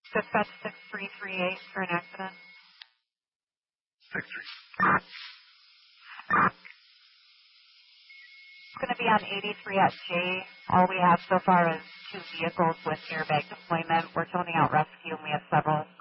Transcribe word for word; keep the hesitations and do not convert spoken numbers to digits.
Dispatch six three three eight for an accident. Six three. It's going to be on eighty-three at J. All we have so far is two vehicles with airbag deployment. We're toning out rescue, and we have several